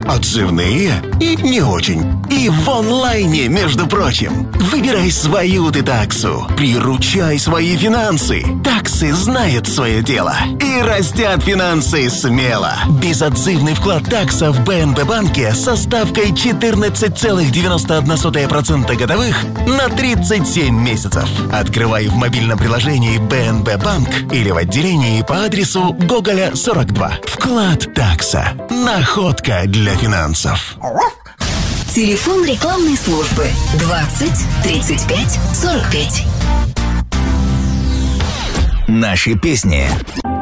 отзывные и не очень. И в онлайне, между прочим. Выбирай свою ты таксу. Приручай свои финансы. Таксы знают свое дело. И растят финансы смело. Безотзывный вклад такса в БНБ банке со ставкой 14,91% годовых на 37 месяцев. Открывай в мобильном приложении БНБ банк или в отделении по адресу Гоголя 42. Вклад такса. Находка для финансов. Телефон рекламной службы 20 35 45. Наши песни.